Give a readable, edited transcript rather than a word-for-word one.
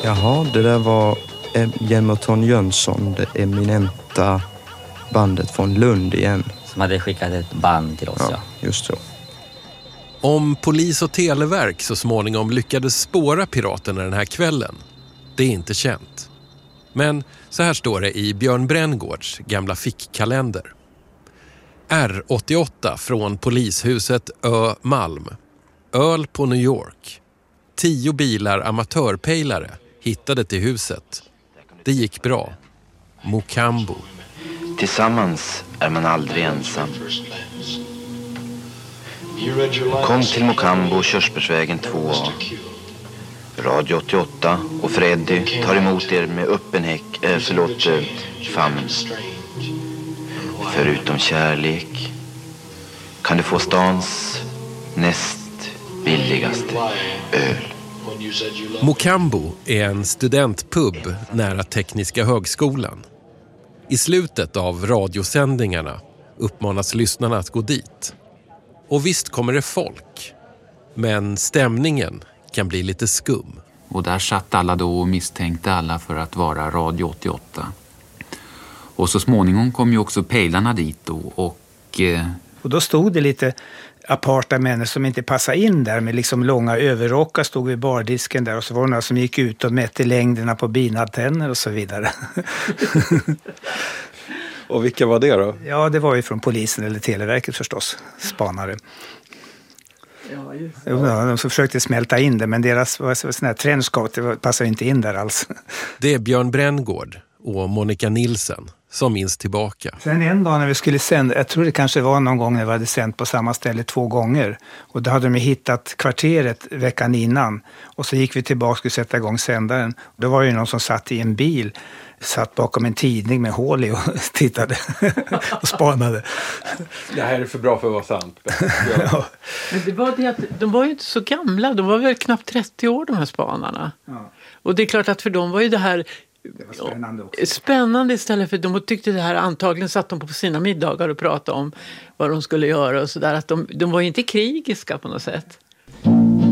Jaha, det där var Jämmerton Jönsson, det eminenta bandet från Lund igen. Som hade skickat ett band till oss, ja. Just så. Om polis och televerk så småningom lyckades spåra piraterna den här kvällen, det är inte känt. Men så här står det i Björn Bränngårds gamla fickkalender. R88 från polishuset Ö Malm. Öl på New York. 10 bilar amatörpejlare hittade till huset. Det gick bra. Mokambo. Tillsammans är man aldrig ensam. Kom till Mokambo, Körsbärsvägen 2A. Radio 88 och Freddy tar emot er med öppen famn. Förutom kärlek kan du få stans näst billigaste öl. Mokambo är en studentpub nära Tekniska högskolan. I slutet av radiosändningarna uppmanas lyssnarna att gå dit. Och visst kommer det folk, men stämningen kan bli lite skum. Och där satt alla då och misstänkte alla för att vara Radio 88. Och så småningom kom ju också pejlarna dit då och då stod det lite aparta människor som inte passade in där med liksom långa överrockar, stod vid bardisken där och så var det några som gick ut och mätte längderna på binantenner och så vidare. Och vilka var det då? Ja, det var ju från polisen eller televerket förstås, spanare. Ja, just det. De försökte smälta in det, men deras sån här trenchcoat passade inte in där alls. Det är Björn Bränngård och Monica Nilsen som minns tillbaka. Sen en dag när vi skulle sända, jag tror det kanske var någon gång när vi hade sänt på samma ställe 2 gånger. Och då hade de hittat kvarteret veckan innan. Och så gick vi tillbaka och skulle sätta igång sändaren. Då var det ju någon som satt i en bil, satt bakom en tidning med hål i och tittade och spanade. Det här är för bra för att vara sant. Ja. Men det var det att de var ju inte så gamla, de var väl knappt 30 år de här spanarna. Ja. Och det är klart att för dem var ju det här spännande också. Spännande istället för de tyckte det här, antagligen satt de på sina middagar och pratade om vad de skulle göra och sådär. Att de var ju inte krigiska på något sätt.